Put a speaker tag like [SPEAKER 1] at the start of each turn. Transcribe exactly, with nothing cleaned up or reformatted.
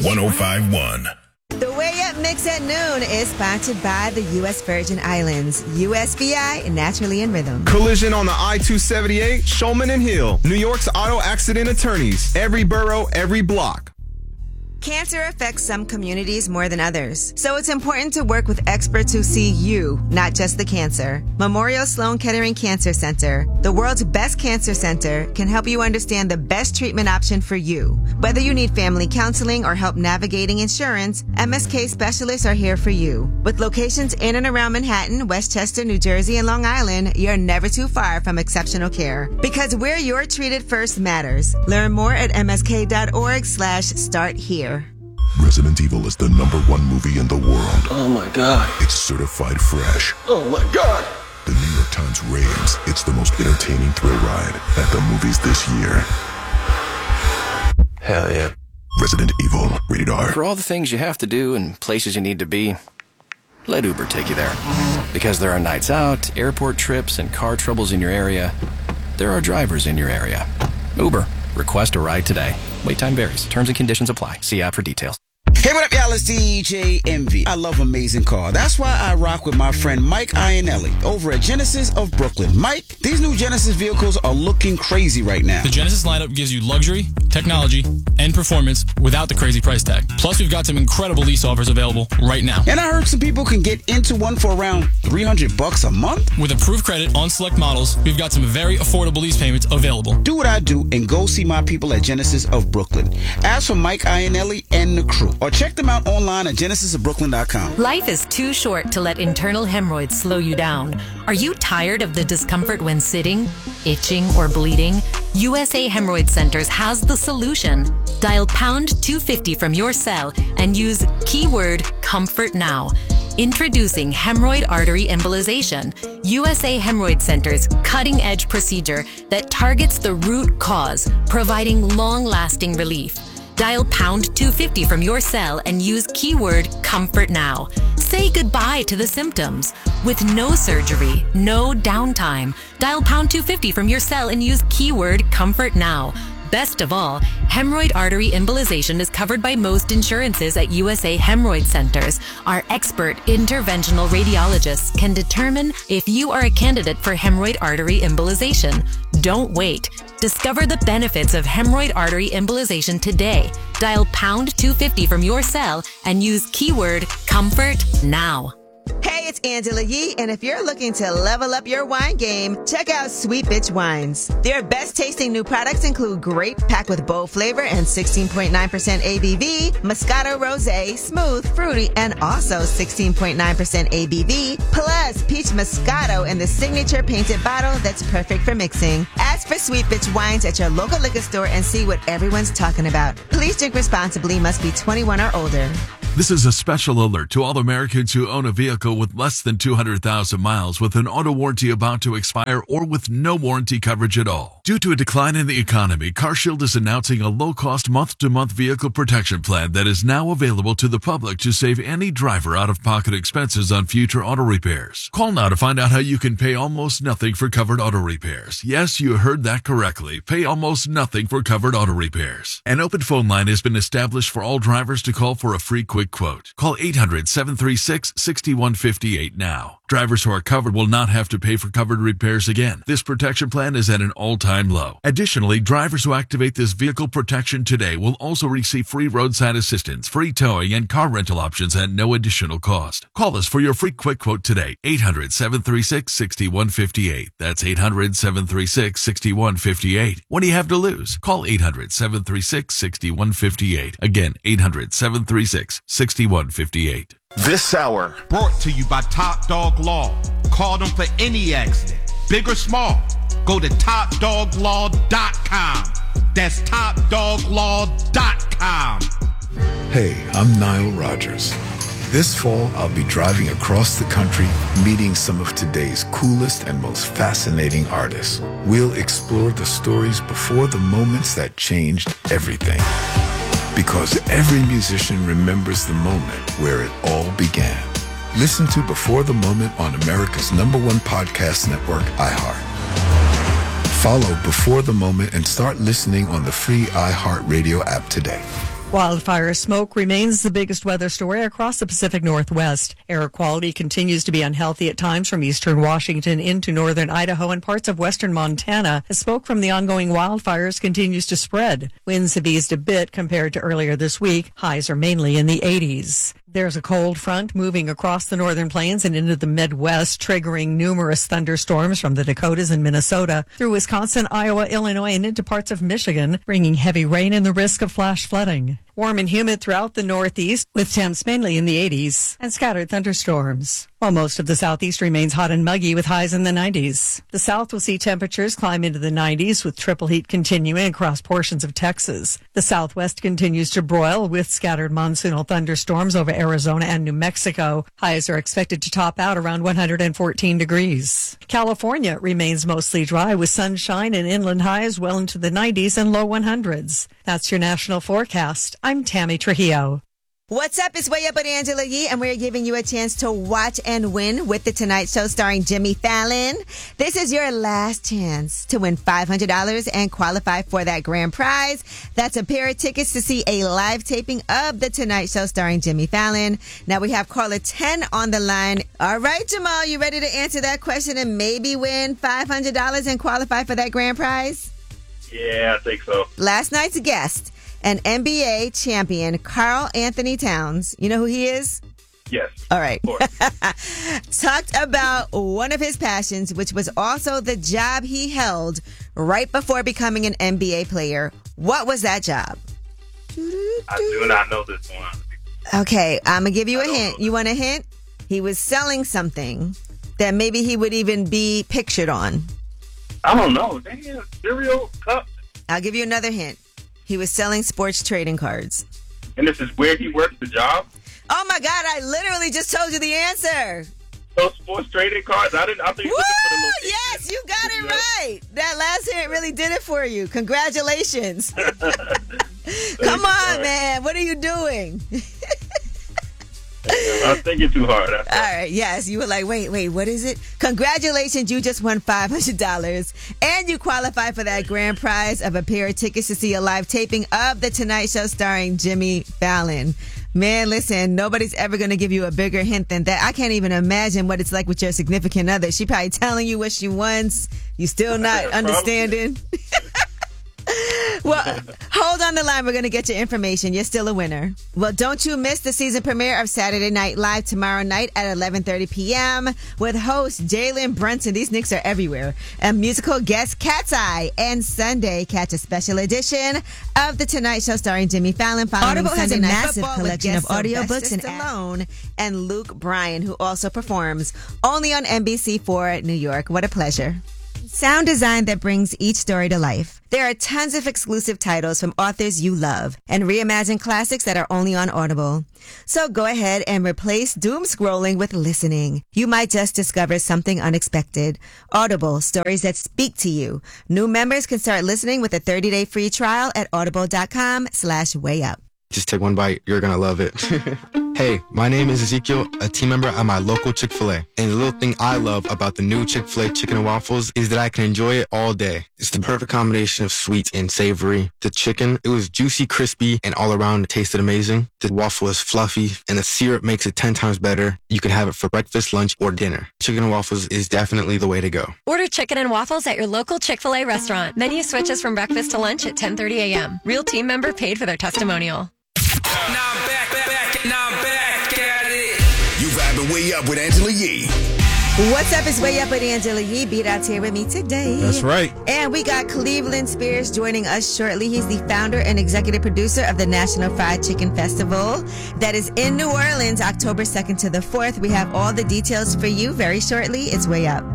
[SPEAKER 1] one oh five point one.
[SPEAKER 2] The Way Up Mix at noon is sponsored by the U S Virgin Islands, U S V I, Naturally in Rhythm.
[SPEAKER 3] Collision on the I two seventy-eight, Shulman and Hill. New York's auto accident attorneys. Every borough, every block.
[SPEAKER 2] Cancer affects some communities more than others, so it's important to work with experts who see you, not just the cancer. Memorial Sloan Kettering Cancer Center, the world's best cancer center, can help you understand the best treatment option for you. Whether you need family counseling or help navigating insurance, M S K specialists are here for you. With locations in and around Manhattan, Westchester, New Jersey, and Long Island, you're never too far from exceptional care. Because where you're treated first matters. Learn more at msk.org slash start here.
[SPEAKER 4] Resident Evil is the number one movie in the world.
[SPEAKER 5] Oh my God.
[SPEAKER 4] It's certified fresh.
[SPEAKER 5] Oh my God.
[SPEAKER 4] The New York Times raves it's the most entertaining thrill ride at the movies this year.
[SPEAKER 5] Hell yeah.
[SPEAKER 4] Resident Evil, rated R.
[SPEAKER 6] For all the things you have to do and places you need to be, let Uber take you there. Because there are nights out, airport trips, and car troubles in your area, there are drivers in your area. Uber. Request a ride today. Wait time varies. Terms and conditions apply. See app for details.
[SPEAKER 7] Hey, what up, y'all? It's D J Envy. I love amazing car. That's why I rock with my friend Mike Ionelli over at Genesis of Brooklyn. Mike, these new Genesis vehicles are looking crazy right now.
[SPEAKER 8] The Genesis lineup gives you luxury, technology, and performance without the crazy price tag. Plus, we've got some incredible lease offers available right now.
[SPEAKER 7] And I heard some people can get into one for around three hundred bucks a month.
[SPEAKER 8] With approved credit on select models, we've got some very affordable lease payments available.
[SPEAKER 7] Do what I do and go see my people at Genesis of Brooklyn. Ask for Mike Ionelli and the crew, or check them out online at genesis of brooklyn dot com.
[SPEAKER 9] Life is too short to let internal hemorrhoids slow you down. Are you tired of the discomfort when sitting, itching, or bleeding? U S A Hemorrhoid Centers has the solution. Dial pound two fifty from your cell and use keyword comfort now. Introducing hemorrhoid artery embolization, U S A Hemorrhoid Center's cutting-edge procedure that targets the root cause, providing long-lasting relief. Dial pound two fifty from your cell and use keyword comfort now. Say goodbye to the symptoms. With no surgery, no downtime. Dial pound two fifty from your cell and use keyword comfort now. Best of all, hemorrhoid artery embolization is covered by most insurances at U S A Hemorrhoid Centers. Our expert interventional radiologists can determine if you are a candidate for hemorrhoid artery embolization. Don't wait. Discover the benefits of hemorrhoid artery embolization today. Dial pound two fifty from your cell and use keyword comfort now.
[SPEAKER 2] Hey, it's Angela Yee, and if you're looking to level up your wine game, check out Sweet Bitch Wines. Their best-tasting new products include grape, packed with bold flavor and sixteen point nine percent A B V, Moscato Rosé, smooth, fruity, and also sixteen point nine percent A B V, plus peach Moscato in the signature painted bottle that's perfect for mixing. Ask for Sweet Bitch Wines at your local liquor store and see what everyone's talking about. Please drink responsibly, must be twenty-one or older.
[SPEAKER 10] This is a special alert to all Americans who own a vehicle with less than two hundred thousand miles with an auto warranty about to expire or with no warranty coverage at all. Due to a decline in the economy, CarShield is announcing a low-cost month-to-month vehicle protection plan that is now available to the public to save any driver out-of-pocket expenses on future auto repairs. Call now to find out how you can pay almost nothing for covered auto repairs. Yes, you heard that correctly. Pay almost nothing for covered auto repairs. An open phone line has been established for all drivers to call for a free quick quote. Call eight hundred, seven three six, six one five eight now. Drivers who are covered will not have to pay for covered repairs again. This protection plan is at an all-time low. Additionally, drivers who activate this vehicle protection today will also receive free roadside assistance, free towing, and car rental options at no additional cost. Call us for your free quick quote today. eight hundred, seven three six, six one five eight. That's eight hundred, seven three six, six one five eight. What do you have to lose? Call eight hundred, seven three six, six one five eight. Again, eight hundred, seven three six, six one five eight.
[SPEAKER 11] This hour brought to you by Top Dog Law. Call them for any accident, big or small. Go to top dog law dot com. That's top dog law dot com.
[SPEAKER 12] Hey, I'm Nile Rodgers. This fall, I'll be driving across the country, meeting some of today's coolest and most fascinating artists. We'll explore the stories before the moments that changed everything. Because every musician remembers the moment where it all began. Listen to Before the Moment on America's number one podcast network, iHeart. Follow Before the Moment and start listening on the free iHeartRadio app today.
[SPEAKER 1] Wildfire smoke remains the biggest weather story across the Pacific Northwest. Air quality continues to be unhealthy at times from eastern Washington into northern Idaho and parts of western Montana as smoke from the ongoing wildfires continues to spread. Winds have eased a bit compared to earlier this week. Highs are mainly in the eighties. There's a cold front moving across the northern plains and into the Midwest, triggering numerous thunderstorms from the Dakotas and Minnesota through Wisconsin, Iowa, Illinois, and into parts of Michigan, bringing heavy rain and the risk of flash flooding. Warm and humid throughout the Northeast, with temps mainly in the eighties, and scattered thunderstorms. While most of the Southeast remains hot and muggy with highs in the nineties. The South will see temperatures climb into the nineties, with triple heat continuing across portions of Texas. The Southwest continues to broil with scattered monsoonal thunderstorms over Arizona and New Mexico. Highs are expected to top out around one hundred fourteen degrees. California remains mostly dry with sunshine and inland highs well into the nineties and low hundreds. That's your national forecast. I'm Tammy Trujillo.
[SPEAKER 2] What's up? It's Way Up with Angela Yee, and we're giving you a chance to watch and win with The Tonight Show starring Jimmy Fallon. This is your last chance to win five hundred dollars and qualify for that grand prize. That's a pair of tickets to see a live taping of The Tonight Show starring Jimmy Fallon. Now we have caller ten on the line. All right, Jamal, you ready to answer that question and maybe win five hundred dollars and qualify for that grand prize?
[SPEAKER 5] Yeah, I think so.
[SPEAKER 2] Last night's guest, an N B A champion, Karl Anthony Towns. You know who he is?
[SPEAKER 5] Yes.
[SPEAKER 2] All right. Talked about one of his passions, which was also the job he held right before becoming an N B A player. What was that job?
[SPEAKER 5] I do not know this one.
[SPEAKER 2] Okay, I'm going to give you a hint. You want a hint? He was selling something that maybe he would even be pictured on.
[SPEAKER 5] I don't know. Damn, cereal cup.
[SPEAKER 2] I'll give you another hint. He was selling sports trading cards.
[SPEAKER 5] And this is where he works the job?
[SPEAKER 2] Oh, my God. I literally just told you the answer.
[SPEAKER 5] So sports trading cards? I didn't. I think you
[SPEAKER 2] Woo!
[SPEAKER 5] put a location.
[SPEAKER 2] Yes, you got it right. That last hint really did it for you. Congratulations. Come on, man. What are you doing?
[SPEAKER 5] I was thinking too hard.
[SPEAKER 2] All right, yes. You were like, wait, wait, what is it? Congratulations, you just won five hundred dollars. And you qualify for that grand prize of a pair of tickets to see a live taping of The Tonight Show starring Jimmy Fallon. Man, listen, nobody's ever going to give you a bigger hint than that. I can't even imagine what it's like with your significant other. She probably telling you what she wants. You still not understanding. Well, hold on the line. We're going to get your information. You're still a winner. Well, don't you miss the season premiere of Saturday Night Live tomorrow night at eleven thirty p.m. with host Jalen Brunson. These Knicks are everywhere. And musical guest Cat's Eye. And Sunday, catch a special edition of The Tonight Show starring Jimmy Fallon. Following
[SPEAKER 13] Audible has
[SPEAKER 2] Sunday
[SPEAKER 13] a
[SPEAKER 2] Night
[SPEAKER 13] massive
[SPEAKER 2] Football
[SPEAKER 13] collection of
[SPEAKER 2] audiobooks and
[SPEAKER 13] Sylvester
[SPEAKER 2] Stallone and Luke Bryan, who also performs only on N B C four New York. What a pleasure. Sound design that brings each story to life. There are tons of exclusive titles from authors you love and reimagined classics that are only on Audible. So go ahead and replace doom scrolling with listening. You might just discover something unexpected. Audible, stories that speak to you. New members can start listening with a thirty-day free trial at audible.com slash way up.
[SPEAKER 14] Just take one bite. You're going to love it. Hey, my name is Ezekiel, a team member at my local Chick-fil-A. And the little thing I love about the new Chick-fil-A chicken and waffles is that I can enjoy it all day. It's the perfect combination of sweet and savory. The chicken, it was juicy, crispy, and all around it tasted amazing. The waffle is fluffy, and the syrup makes it ten times better. You can have it for breakfast, lunch, or dinner. Chicken and waffles is definitely the way to go.
[SPEAKER 15] Order chicken and waffles at your local Chick-fil-A restaurant. Menu switches from breakfast to lunch at ten thirty a.m. Real team member paid for their testimonial.
[SPEAKER 16] Now I'm back, back, back, now I'm back at it.
[SPEAKER 17] You vibing Way Up with Angela Yee.
[SPEAKER 2] What's up? It's Way Up with Angela Yee. Beat Out's here with me today.
[SPEAKER 3] That's right.
[SPEAKER 2] And we got Cleveland Spears joining us shortly. He's the founder and executive producer of the National Fried Chicken Festival that is in New Orleans, October second to the fourth. We have all the details for you very shortly. It's Way Up.